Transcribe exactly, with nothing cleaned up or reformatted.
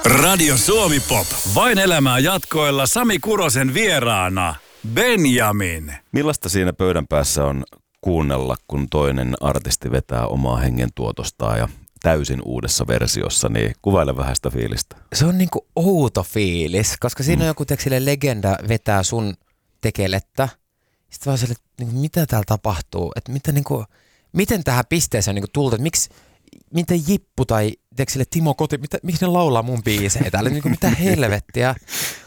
Radio Suomi Pop. Vain elämää jatkoilla Sami Kurosen vieraana Benjamin. Millaista siinä pöydän päässä on kuunnella, kun toinen artisti vetää omaa hengentuotostaan ja täysin uudessa versiossa, niin kuvaile vähän sitä fiilistä. Se on niinku outo fiilis, koska siinä mm. on joku teksille legenda vetää sun tekelettä. Sitten vaan sille, että niinku, mitä täällä tapahtuu, että mitä, niinku, miten tähän pisteeseen on niinku tullut, että miksi, miten Jippu tai teksille Timo Koti, mitä, miksi ne laulaa mun biisejä täällä, niinku, mitä helvettiä.